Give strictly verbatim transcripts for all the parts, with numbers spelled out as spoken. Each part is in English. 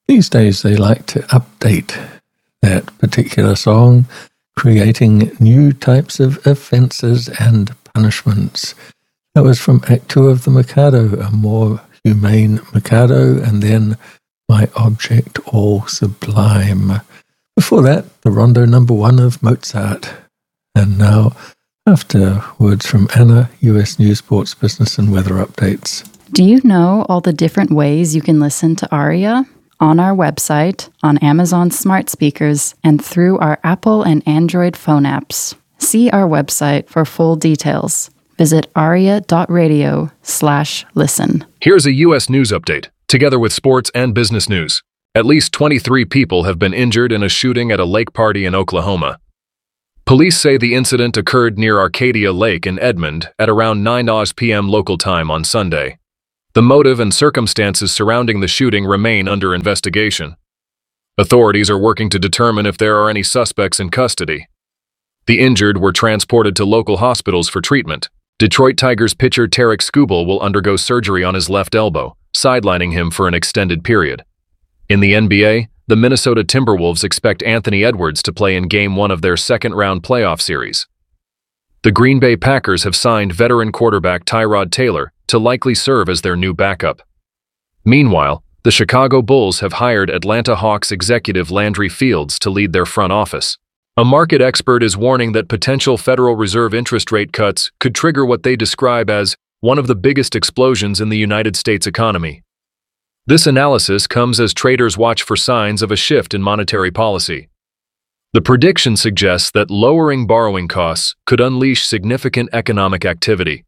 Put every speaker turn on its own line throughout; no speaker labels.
These days they like to update that particular song, creating new types of offences and punishments. That was from Act Two of The Mikado, a more humane Mikado, and then My Object All Sublime. Before that, the Rondo Number One of Mozart. And now, after words from Anna, U S News, Sports, Business and Weather Updates.
Do you know all the different ways you can listen to Aria? On our website, on Amazon smart speakers, and through our Apple and Android phone apps. See our website for full details. Visit aria.radio slash listen.
Here's a U S news update, together with sports and business news. At least twenty-three people have been injured in a shooting at a lake party in Oklahoma. Police say the incident occurred near Arcadia Lake in Edmond at around nine p.m. local time on Sunday. The motive and circumstances surrounding the shooting remain under investigation. Authorities are working to determine if there are any suspects in custody. The injured were transported to local hospitals for treatment. Detroit Tigers pitcher Tarek Skubal will undergo surgery on his left elbow, sidelining him for an extended period. In the N B A, the Minnesota Timberwolves expect Anthony Edwards to play in Game one of their second-round playoff series. The Green Bay Packers have signed veteran quarterback Tyrod Taylor to likely serve as their new backup. Meanwhile, the Chicago Bulls have hired Atlanta Hawks executive Landry Fields to lead their front office. A market expert is warning that potential Federal Reserve interest rate cuts could trigger what they describe as one of the biggest explosions in the United States economy. This analysis comes as traders watch for signs of a shift in monetary policy. The prediction suggests that lowering borrowing costs could unleash significant economic activity.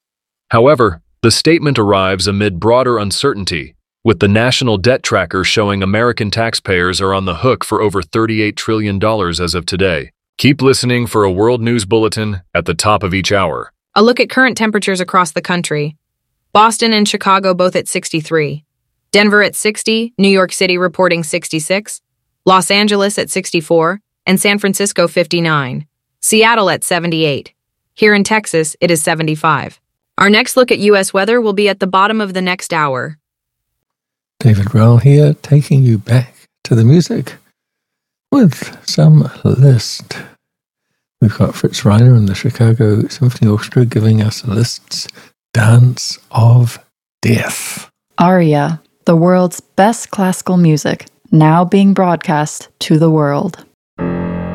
However, the statement arrives amid broader uncertainty, with the National Debt Tracker showing American taxpayers are on the hook for over thirty-eight trillion dollars as of today. Keep listening for a World News Bulletin at the top of each hour.
A look at current temperatures across the country. Boston and Chicago both at sixty-three. Denver at sixty, New York City reporting sixty-six, Los Angeles at sixty-four, and San Francisco fifty-nine. Seattle at seventy-eight. Here in Texas, it is seventy-five. Our next look at U S weather will be at the bottom of the next hour.
David Rowell here, taking you back to the music with some Liszt. We've got Fritz Reiner and the Chicago Symphony Orchestra giving us Liszt's Dance of Death.
Aria, the world's best classical music, now being broadcast to the world.